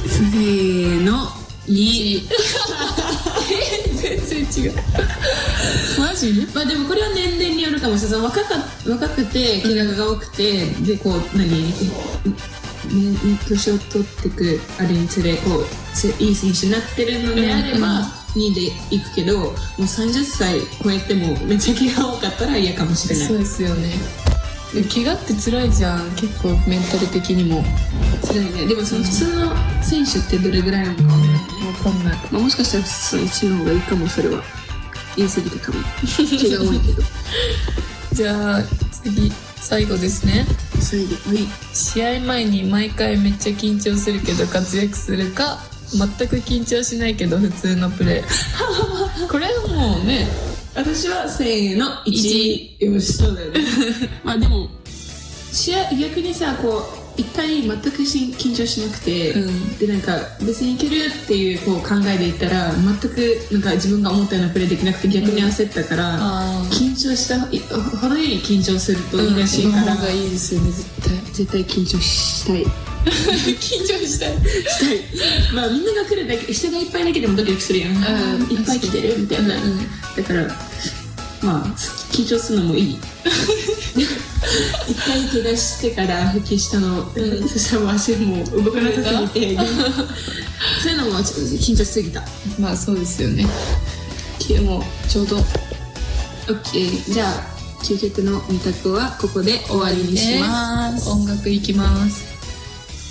せーの2 全然違うマジ？ まあでもこれは年齢によるかもしれない。若くて怪我が多くて、でこう年を取っていくあれにつれこういい選手になってるのであれば、2位でいくけど、もう30歳超えてもめっちゃ怪我多かったら嫌かもしれない。 そうですよね。怪我って辛いじゃん、結構メンタル的にも辛いね。でもその普通の選手ってどれぐらいなのか分かんない、 まあ、もしかしたらその1の方がいいかも。それは言い過ぎたかも気が多いけどじゃあ次最後ですね。 最後、はい、 試合前に毎回めっちゃ緊張するけど活躍するか、全く緊張しないけど普通のプレーこれはもうね、 私はせーの1。よし、そうだよねまあでも試合逆にさ、こう一回全く緊張しなくて、でなんか別にいけるっていうこう考えでいったら全くなんか自分が思ったようなプレーできなくて逆に焦ったから、緊張した程よい緊張するといいらしいから、 その方がいいですよね。 絶対緊張したい緊張したいまあみんなが来るだけ、人がいっぱいだけでもドキドキするやん、いっぱい来てるみたいな、だからまあ緊張するのもいい一回怪我してから復帰したの、そしたらもう足も動かなさすぎてそういうのもちょっと緊張しすぎた。 まあそうですよね。でもちょうど OK。 じゃあ究極の2択はここで終わりにします。 音楽いきます。